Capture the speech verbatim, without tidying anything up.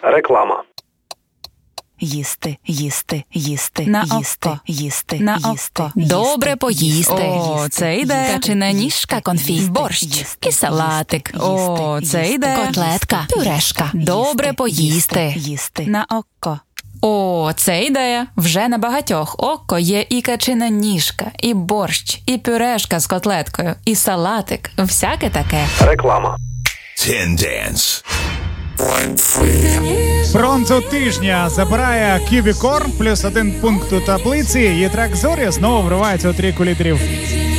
Реклама. Їсти, їсти, їсти, На їсти, око. їсти, На їсти, око. їсти, Добре поїсти. О, це йде. Качина ніжка, конфі, борщ і салатик. О, це йде. Котлетка, пюрешка. Добре поїсти. їсти. На око. О, це ідея. Вже на багатьох око є і качина ніжка, і борщ, і пюрешка з котлеткою, і салатик. Всяке таке. Реклама. Ten Dance. Бронзу тижня забирає Ківі Корн, плюс один пункт у таблиці. Її трек «Зорі» знову вривається у трійку лідерів